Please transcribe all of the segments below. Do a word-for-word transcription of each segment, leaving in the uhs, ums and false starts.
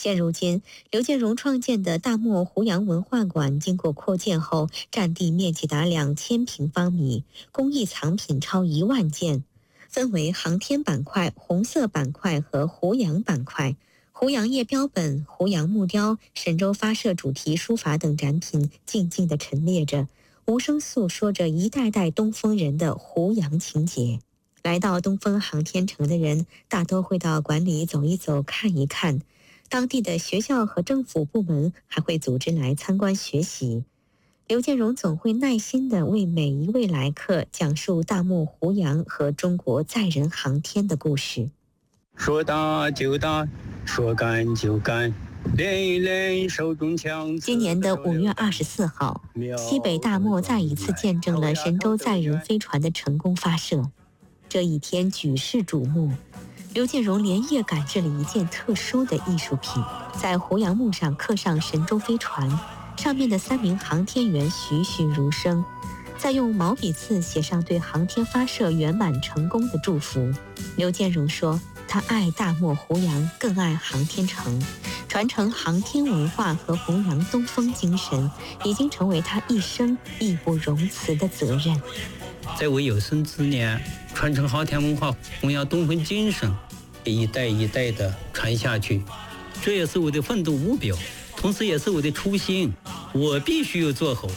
现如今，刘建荣创建的大漠湖洋文化馆经过扩建后，占地面积达两千平方米，工艺藏品超一万件，分为航天板块、红色板块和湖洋板块。湖洋叶标本、湖洋木雕、神州发射主题书法等展品静静地陈列着，无声诉说着一代代东风人的湖洋情结。来到东风航天城的人，大都会到馆里走一走、看一看。当地的学校和政府部门还会组织来参观学习。刘建荣总会耐心地为每一位来客讲述大漠湖洋和中国载人航天的故事。 说打就打，说干就干，练一练手中枪。 今年的五月二十四号，西北大漠再一次见证了神舟载人飞船的成功发射。这一天举世瞩目。刘建荣连夜赶制了一件特殊的艺术品，在湖洋木上刻上神舟飞船，上面的三名航天员栩栩如生，再用毛笔字写上对航天发射圆满成功的祝福。刘建荣说，他爱大漠湖洋，更爱航天城，传承航天文化和弘扬东风精神，已经成为他一生义不容辞的责任。 在我有生之年，传承航天文化，弘扬东风精神，一代一代的传下去，这也是我的奋斗目标，同时也是我的初心，我必须要做好。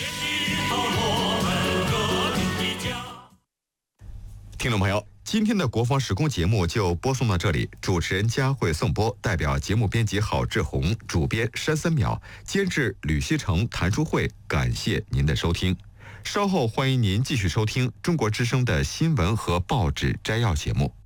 听众朋友，今天的国防时空节目就播送到这里，主持人佳慧颂播，代表节目编辑郝志红，主编山森淼，监制吕希成、谭淑慧，感谢您的收听。稍后欢迎您继续收听中国之声的新闻和报纸摘要节目。